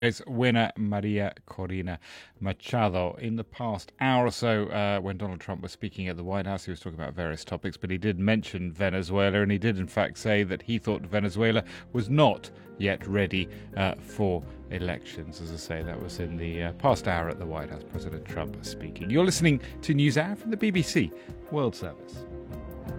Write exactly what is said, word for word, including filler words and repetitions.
It's winner Maria Corina Machado. In the past hour or so, uh, when Donald Trump was speaking at the White House, he was talking about various topics, but he did mention Venezuela, and he did in fact say that he thought Venezuela was not yet ready uh, for elections. As I say, that was in the uh, past hour at the White House, President Trump speaking. You're listening to NewsHour from the B B C World Service.